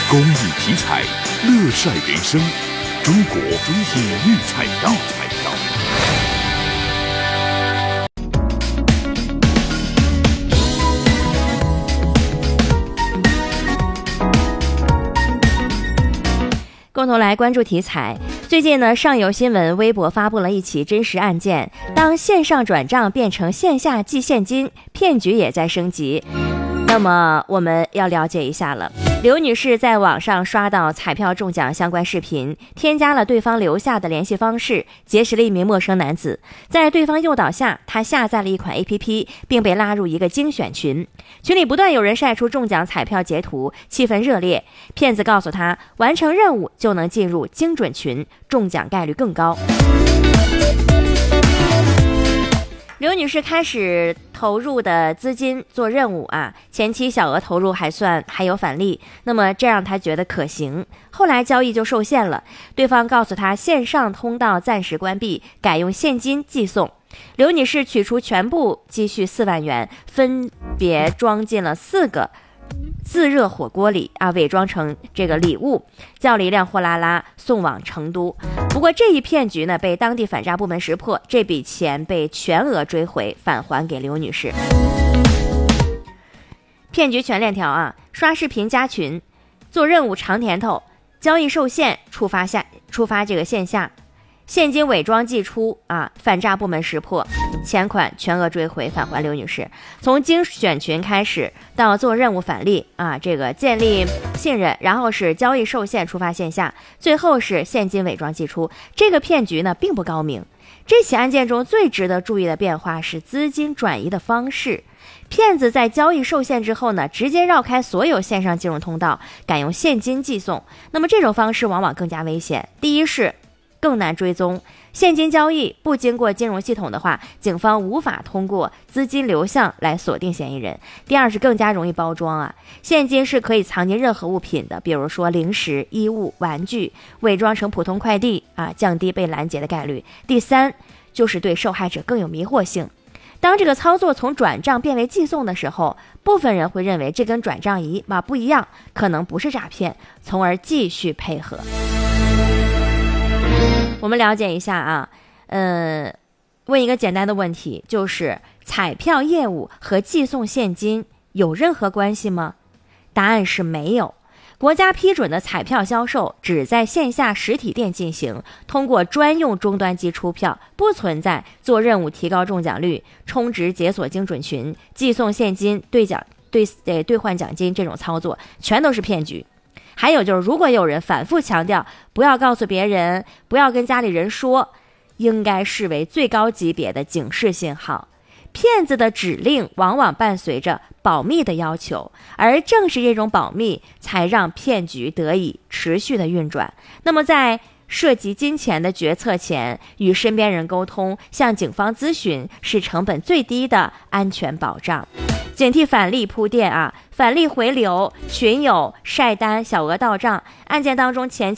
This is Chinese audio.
公益题材，乐晒人生。中国体育彩票。 共同来关注题材。最近呢，上游新闻微博发布了一起真实案件，当线上转账变成线下寄现金，骗局也在升级。那么我们要了解一下了。刘女士在网上刷到彩票中奖相关视频，添加了对方留下的联系方式，结识了一名陌生男子。在对方诱导下，她下载了一款 APP， 并被拉入一个精选群。群里不断有人晒出中奖彩票截图，气氛热烈。骗子告诉她，完成任务就能进入精准群，中奖概率更高。刘女士开始投入的资金做任务前期小额投入还有返利，那么这让她觉得可行。后来交易就受限了，对方告诉她线上通道暂时关闭，改用现金寄送。刘女士取出全部积蓄4万元，分别装进了4个自热火锅里伪装成这个礼物，叫了一辆货拉拉送往成都。不过这一骗局呢，被当地反诈部门识破，这笔钱被全额追回，返还给刘女士。骗局全链条刷视频加群，做任务尝甜头，交易受限触发这个线下，现金伪装寄出反诈部门识破，钱款全额追回返还刘女士。从精选群开始到做任务返利这个建立信任，然后是交易受限触发线下，最后是现金伪装寄出。这个骗局呢并不高明。这起案件中最值得注意的变化是资金转移的方式。骗子在交易受限之后呢，直接绕开所有线上金融通道，改用现金寄送。那么这种方式往往更加危险。第一是更难追踪，现金交易不经过金融系统的话，警方无法通过资金流向来锁定嫌疑人。第二是更加容易包装现金是可以藏进任何物品的，比如说零食、衣物、玩具，伪装成普通快递降低被拦截的概率。第三就是对受害者更有迷惑性。当这个操作从转账变为寄送的时候，部分人会认为这跟转账不一样，可能不是诈骗，从而继续配合。我们了解一下问一个简单的问题，就是彩票业务和寄送现金有任何关系吗？答案是没有。国家批准的彩票销售只在线下实体店进行，通过专用终端机出票，不存在做任务提高中奖率、充值解锁精准群、寄送现金兑换奖金这种操作，全都是骗局。还有就是，如果有人反复强调不要告诉别人，不要跟家里人说，应该视为最高级别的警示信号。骗子的指令往往伴随着保密的要求，而正是这种保密才让骗局得以持续的运转。那么在涉及金钱的决策前，与身边人沟通，向警方咨询是成本最低的安全保障。警惕返利铺垫返利回流，群友晒单小额到账，案件当中前期